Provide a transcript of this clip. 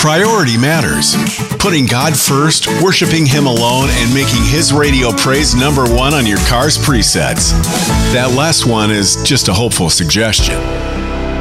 Priority matters. Putting God first, worshiping Him alone, and making His radio praise number one on your car's presets. That last one is just a hopeful suggestion.